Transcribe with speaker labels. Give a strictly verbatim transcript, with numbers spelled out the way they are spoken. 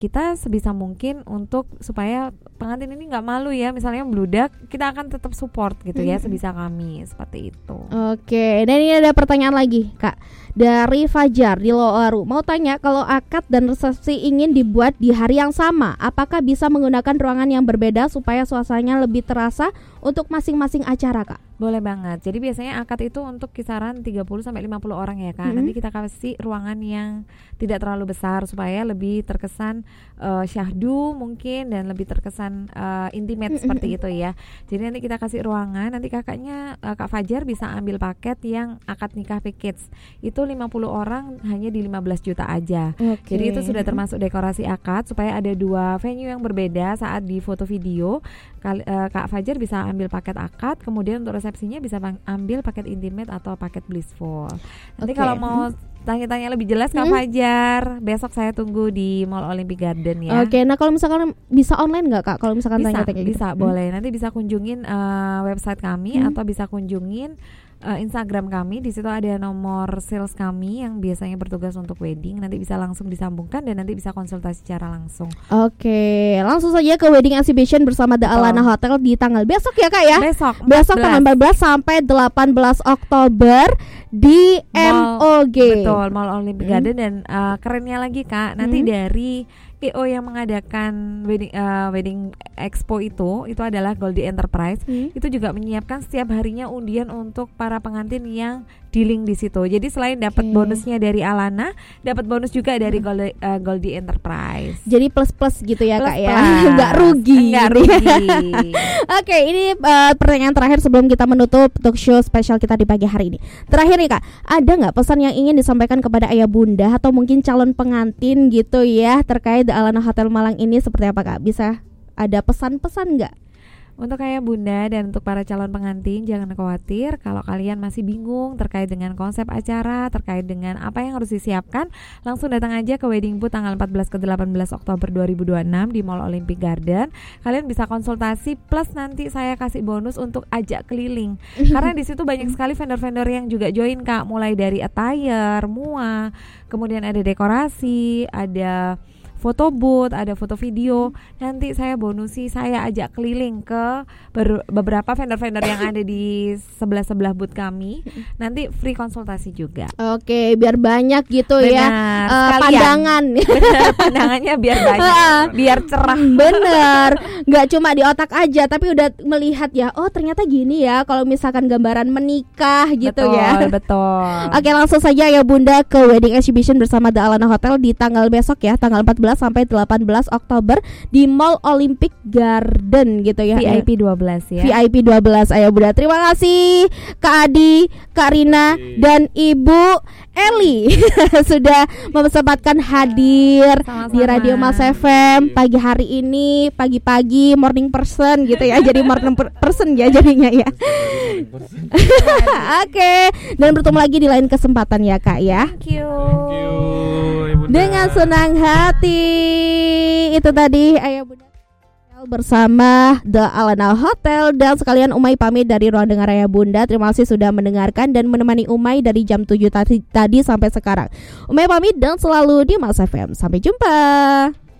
Speaker 1: kita sebisa mungkin untuk supaya pengantin ini nggak malu ya, misalnya bludak, kita akan tetap support gitu ya sebisa kami, seperti itu.
Speaker 2: Oke, dan ini ada pertanyaan lagi Kak dari Fajar di Loaru. Mau tanya, kalau akad dan resepsi ingin dibuat di hari yang sama, apakah bisa menggunakan ruangan yang berbeda supaya suasananya lebih terasa untuk masing-masing acara Kak?
Speaker 1: Boleh banget. Jadi biasanya akad itu untuk kisaran tiga puluh sampai lima puluh orang ya Kak. Mm-hmm. Nanti kita kasih ruangan yang tidak terlalu besar supaya lebih terkesan uh, syahdu mungkin dan lebih terkesan uh, intimate mm-hmm. seperti itu ya. Jadi nanti kita kasih ruangan, nanti kakaknya uh, Kak Fajar bisa ambil paket yang akad nikah package. Itu lima puluh orang hanya di lima belas juta aja. Okay. Jadi itu sudah termasuk dekorasi akad supaya ada dua venue yang berbeda saat di foto video. Kali, uh, Kak Fajar bisa ambil paket akad, kemudian untuk resepsinya bisa ambil paket intimate atau paket blissful. Nanti okay. kalau mau tanya-tanya lebih jelas Kak hmm. Fajar, besok saya tunggu di Mall Olympic Garden ya.
Speaker 2: Oke, okay, nah kalau misalkan bisa online nggak Kak? Kalau misalkan
Speaker 1: bisa,
Speaker 2: tanya-tanya
Speaker 1: bisa
Speaker 2: gitu.
Speaker 1: boleh. Nanti bisa kunjungin uh, website kami hmm. atau bisa kunjungin Uh, Instagram kami. Di situ ada nomor sales kami yang biasanya bertugas untuk wedding. Nanti bisa langsung disambungkan dan nanti bisa konsultasi secara langsung.
Speaker 2: Oke, langsung saja ke wedding exhibition bersama The oh. Alana Hotel di tanggal besok ya Kak ya.
Speaker 1: Besok.
Speaker 2: Besok tanggal empat belas sampai delapan belas Oktober di Mall, M O G.
Speaker 1: Betul, Mall Olympic hmm. Garden. Dan uh, kerennya lagi Kak, nanti hmm. dari P O yang mengadakan wedding uh, wedding expo itu itu adalah Goldie Enterprise. Hmm. Itu juga menyiapkan setiap harinya undian untuk para pengantin yang dealing di situ. Jadi selain dapat okay. bonusnya dari Alana, dapat bonus juga dari hmm. Goldie, uh, Goldie Enterprise.
Speaker 2: Jadi plus-plus gitu ya
Speaker 1: plus
Speaker 2: Kak ya. Enggak rugi.
Speaker 1: Enggak rugi.
Speaker 2: Oke, okay, ini uh, pertanyaan terakhir sebelum kita menutup talk show spesial kita di pagi hari ini. Terakhir nih Kak, ada enggak pesan yang ingin disampaikan kepada ayah bunda atau mungkin calon pengantin gitu ya terkait The Alana Hotel Malang ini seperti apa Kak? Bisa ada pesan-pesan enggak?
Speaker 1: Untuk ayah bunda dan untuk para calon pengantin, jangan khawatir kalau kalian masih bingung terkait dengan konsep acara, terkait dengan apa yang harus disiapkan. Langsung datang aja ke Wedding Booth tanggal empat belas ke delapan belas Oktober dua ribu dua puluh enam di Mall Olympic Garden. Kalian bisa konsultasi plus nanti saya kasih bonus untuk ajak keliling. Karena di situ banyak sekali vendor-vendor yang juga join Kak, mulai dari attire, mua, kemudian ada dekorasi, ada foto booth, ada foto video. Nanti saya bonusi, saya ajak keliling ke ber- beberapa vendor-vendor yang ada di sebelah-sebelah booth kami. Nanti free konsultasi juga.
Speaker 2: Oke, biar banyak gitu. Benar, ya uh, pandangan.
Speaker 1: Benar, pandangannya biar banyak, biar cerah.
Speaker 2: Bener, nggak cuma di otak aja, tapi udah melihat ya, oh ternyata gini ya kalau misalkan gambaran menikah gitu.
Speaker 1: Betul,
Speaker 2: ya.
Speaker 1: Betul.
Speaker 2: Oke, langsung saja ya Bunda ke Wedding Exhibition bersama The Alana Hotel di tanggal besok ya, tanggal empat belas sampai delapan belas Oktober di Mall Olympic Garden gitu ya.
Speaker 1: V I P dua belas ya.
Speaker 2: V I P dua belas Ayah Bunda. Terima kasih Kak Adi, Kak Rina dan Ibu Eli sudah mempersempatkan hadir
Speaker 1: sama-sama
Speaker 2: di Radio Mas F M pagi hari ini, pagi-pagi morning person gitu ya. Jadi morning person ya jadinya ya. Oke, okay. Dan bertemu lagi di lain kesempatan ya Kak ya.
Speaker 1: Thank you.
Speaker 3: Thank you.
Speaker 2: Dengan senang hati. Itu tadi Ayah Bunda bersama The Alana Hotel. Dan sekalian Umay pamit dari ruang dengar Ayah Bunda. Terima kasih sudah mendengarkan dan menemani Umay dari jam tujuh tadi, tadi sampai sekarang. Umay pamit dan selalu di Mas F M. Sampai jumpa.